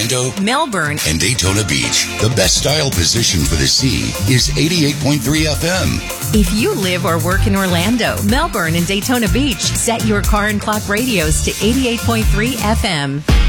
Orlando, Melbourne, and Daytona Beach. The best style position for the sea is 88.3 FM. If you live or work in Orlando, Melbourne, and Daytona Beach, set your car and clock radios to 88.3 FM.